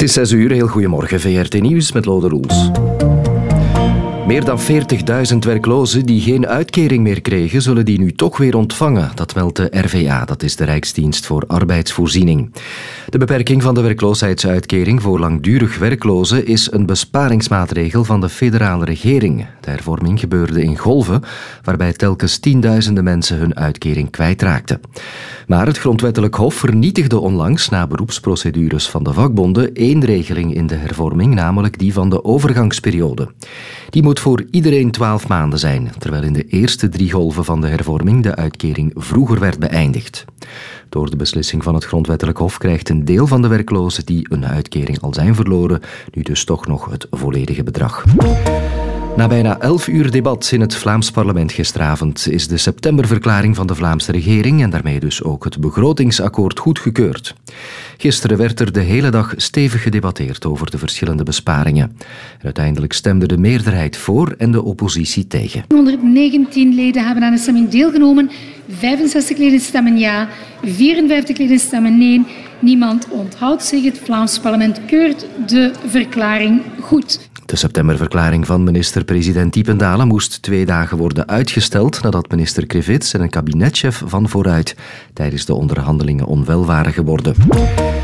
is 6 uur, heel goedemorgen. VRT Nieuws met Lode Roels. Meer dan 40.000 werklozen die geen uitkering meer kregen, zullen die nu toch weer ontvangen. Dat meldt de RVA, dat is de Rijksdienst voor Arbeidsvoorziening. De beperking van de werkloosheidsuitkering voor langdurig werklozen is een besparingsmaatregel van de federale regering. De hervorming gebeurde in golven, waarbij telkens tienduizenden mensen hun uitkering kwijtraakten. Maar het Grondwettelijk Hof vernietigde onlangs, na beroepsprocedures van de vakbonden, één regeling in de hervorming, namelijk die van de overgangsperiode. Die moet voor iedereen 12 maanden zijn, terwijl in de eerste 3 golven van de hervorming de uitkering vroeger werd beëindigd. Door de beslissing van het Grondwettelijk Hof krijgt een deel van de werklozen die een uitkering al zijn verloren, nu dus toch nog het volledige bedrag. Na bijna 11 uur debat in het Vlaams parlement gisteravond is de septemberverklaring van de Vlaamse regering en daarmee dus ook het begrotingsakkoord goedgekeurd. Gisteren werd er de hele dag stevig gedebatteerd over de verschillende besparingen. En uiteindelijk stemde de meerderheid voor en de oppositie tegen. 119 leden hebben aan de stemming deelgenomen, 65 leden stemmen ja, 54 leden stemmen nee. Niemand onthoudt zich. Het Vlaams parlement keurt de verklaring goed. De septemberverklaring van minister-president Diependalen moest 2 dagen worden uitgesteld nadat minister Krivits en een kabinetchef van Vooruit tijdens de onderhandelingen onwel waren geworden.